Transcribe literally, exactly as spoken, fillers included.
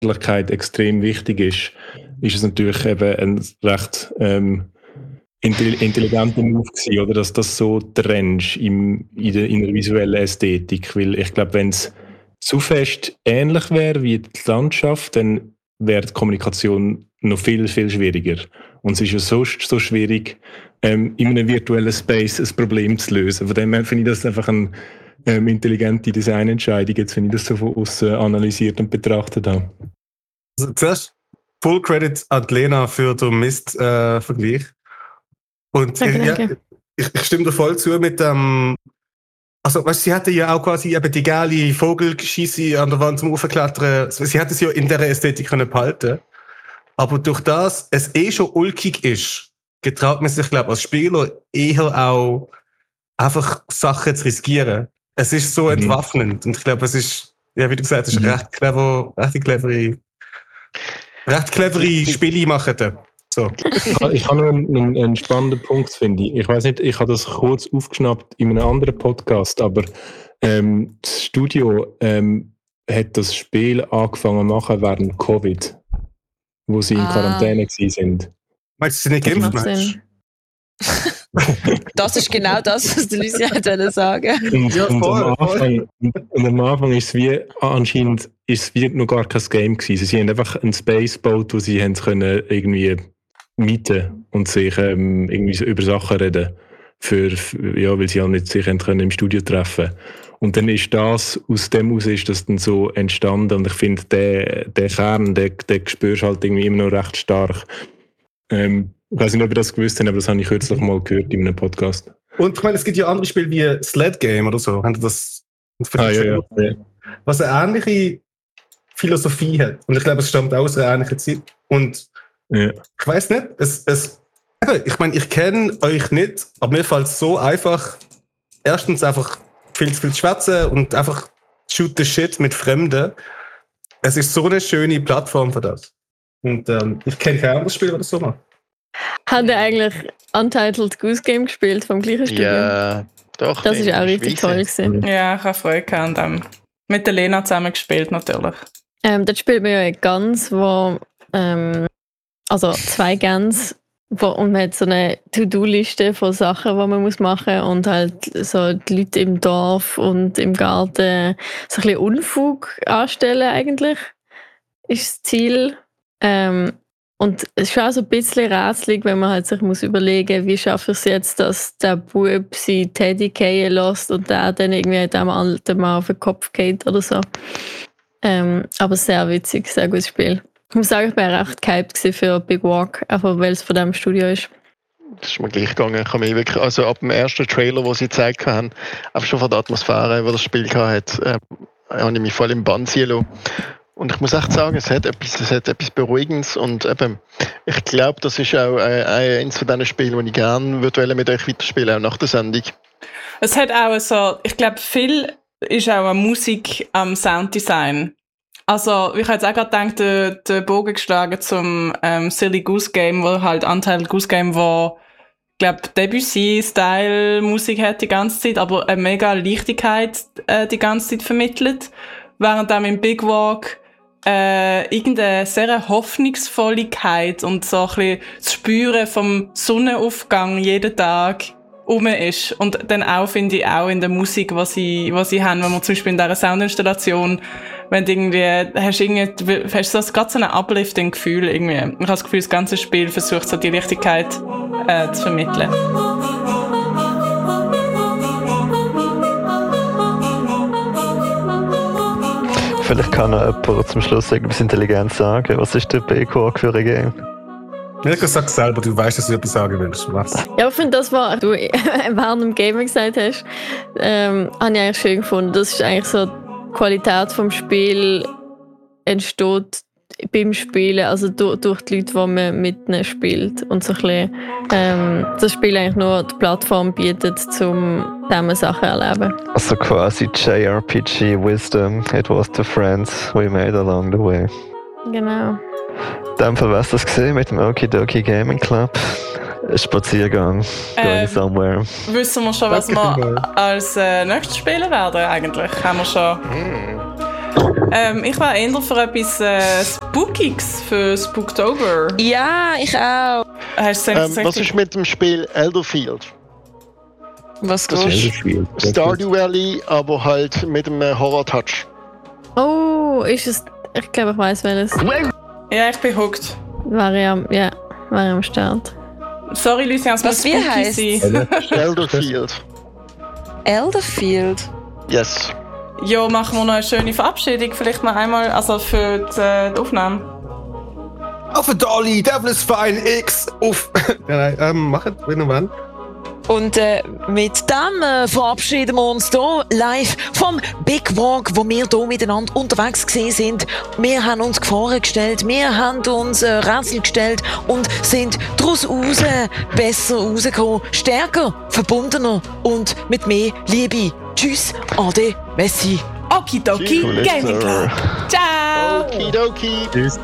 Wirklichkeit extrem wichtig ist, ist es natürlich eben ein recht ähm, intelligenter Move gewesen, oder? Dass das so trennst im, in, der, in der visuellen Ästhetik. Weil ich glaube, wenn es zu fest ähnlich wäre wie die Landschaft, dann wäre die Kommunikation noch viel, viel schwieriger. Und es ist ja sonst so schwierig, ähm, in einem virtuellen Space ein Problem zu lösen. Von dem her finde ich das einfach eine ähm, intelligente Designentscheidung, jetzt, wenn ich das so von außen analysiert und betrachtet habe. Also, zuerst Full Credit an Lena für den Mist-Vergleich. Äh, Und danke, ich, ja, danke. ich, ich stimme dir voll zu mit dem. Also, weißt, sie hatte ja auch quasi eben die geile Vogelgeschisse an der Wand zum Aufklettern. Sie hat es ja in dieser Ästhetik können behalten. Aber durch das es eh schon ulkig ist, getraut man sich, glaube ich, als Spieler eher auch einfach Sachen zu riskieren. Es ist so entwaffnend. Und ich glaube, es ist, ja, wie du gesagt hast, mhm. recht clever, recht clevere, recht clevere Spiele machen da. So. Ich habe noch einen, einen, einen spannenden Punkt, finde ich. Ich weiß nicht, ich habe das kurz aufgeschnappt in einem anderen Podcast, aber ähm, das Studio ähm, hat das Spiel angefangen zu machen während Covid, wo sie ah. in Quarantäne waren. Meinst du, sie nicht geimpft, Mensch? Das ist genau das, was die Lucia wollte sagen. Und, ja, voll, und, am Anfang, voll. und am Anfang ist es wie, anscheinend ist es wie noch gar kein Game gewesen. Sie haben einfach einen Space gebaut, wo sie haben können irgendwie mieten und sich ähm, irgendwie so über Sachen reden, für, für, ja, weil sie auch nicht sich können im Studio treffen. Und dann ist das, aus dem heraus ist das dann so entstanden und ich finde, der, der Kern, den, den spürst du halt irgendwie immer noch recht stark. Ähm, ich weiß nicht, ob ihr das gewusst habt, aber das habe ich kürzlich mal gehört in einem Podcast. Und ich meine, es gibt ja andere Spiele wie Sled Game oder so, haben das ah, ja, ja, ja. was eine ähnliche Philosophie hat. Und ich glaube, es stammt auch aus einer ähnlichen Zeit. Und ja. Ich weiß nicht, es, es, ich meine, ich kenne euch nicht, aber mir fällt es so einfach, erstens einfach viel zu viel zu schwätzen und einfach shoot the shit mit Fremden. Es ist so eine schöne Plattform für das. Und ähm, ich kenne kein anderes Spiel, das so macht. Hat er eigentlich Untitled Goose Game gespielt vom gleichen Studio? Ja, doch. Das ist auch richtig toll gewesen. Ja, ich habe Freude gehabt und mit der Lena zusammen gespielt, natürlich. Ähm, dort spielt man ja ganz, wo ähm, also zwei Gänse wo, und man hat so eine To-Do-Liste von Sachen, die man muss machen muss und halt so die Leute im Dorf und im Garten so ein bisschen Unfug anstellen eigentlich, ist das Ziel. Ähm, und es ist auch so ein bisschen rätselig, wenn man halt sich muss überlegen, wie schaffe ich es jetzt, dass der Bub seinen Teddy fallen lässt und der dann irgendwie dem alten Mann auf den Kopf geht oder so. Ähm, aber sehr witzig, sehr gutes Spiel. Ich muss sagen, ich war recht gehypt für Big Walk, einfach weil es von diesem Studio ist. Das ist mir gleich gegangen. Ich habe mich wirklich, also ab dem ersten Trailer, den sie gezeigt haben, einfach schon von der Atmosphäre, die das Spiel hatte, äh, habe ich mich voll im Bann ziehen lassen. Und ich muss echt sagen, es hat etwas, es hat etwas Beruhigendes und eben, ich glaube, das ist auch äh, eines von diesen Spielen, die ich gerne würde mit euch weiterspielen, auch nach der Sendung. Es hat auch so, ich glaube, viel ist auch an Musik, am Sounddesign. Also, ich habe jetzt auch gerade gedacht, den, den Bogen geschlagen zum ähm, Silly Goose Game, wo halt Untitled Goose Game, wo, ich glaube, Debussy-Style-Musik hat die ganze Zeit, aber eine mega Leichtigkeit äh, die ganze Zeit vermittelt. Während dann im Big Walk äh, irgendeine sehr Hoffnungsvolligkeit und so ein bisschen das Spüren vom Sonnenaufgang jeden Tag rum ist. Und dann auch, finde ich, auch in der Musik, was sie, was sie haben, wenn man zum Beispiel in dieser Soundinstallation, wenn du irgendwie, hast du irgendwie, hast du so, gerade so ein Uplifting-Gefühl irgendwie. Ich habe das Gefühl, das ganze Spiel versucht so die Leichtigkeit äh, zu vermitteln. Vielleicht kann noch jemand zum Schluss etwas intelligent sagen. Was ist der Big Walk für ein Game? Mirko, sag selber, du weißt, dass du etwas sagen willst. Was? Ja, ich finde, das, was du während dem Gaming gesagt hast, ähm, habe ich eigentlich schön gefunden. Das ist eigentlich so, die Qualität vom Spiel entsteht beim Spielen, also durch, durch die Leute, die man mit ihnen spielt. Und so ein bisschen, ähm, das Spiel eigentlich nur die Plattform bietet, um diese Sachen zu erleben. Also quasi J R P G Wisdom, it was the friends we made along the way. Genau. In dem Fall war es das gesehen mit dem Okidoki Gaming Club. Ein Spaziergang, going ähm, somewhere. Wissen wir schon, was wir als äh, nächstes spielen werden eigentlich? Haben wir schon... Mm. Ähm, ich war eher für etwas äh, Spookiges für Spooktober. Ja, ich auch. Hast du Ähm, was ist mit dem Spiel Elderfield? Was Das gehst ist Stardew Valley, aber halt mit einem Horror-Touch. Oh, ist es. Ich glaube, ich weiß welches. Ja, ich bin hooked. War ich am, ja, war ich am Start. Sorry, Lucian, es Was muss wie spooky heisst's? sein. Elderfield. Elderfield. Yes. Ja, machen wir noch eine schöne Verabschiedung, vielleicht noch einmal, also für die, die Aufnahme. Auf ein Dolly, Devil is Fine, X, uff. Ja, nein, ähm, machet, wenn und wann. Und äh, mit dem äh, verabschieden wir uns hier live vom Big Walk, wo wir hier miteinander unterwegs gewesen sind. Wir haben uns Gefahren gestellt, wir haben uns äh, Rätsel gestellt und sind daraus raus besser rausgekommen, stärker, verbundener und mit mehr Liebe. Tschüss, Ade, Messi. Okidoki Cool, Gaming Club. sir. Ciao! Okidoki. Tschüss.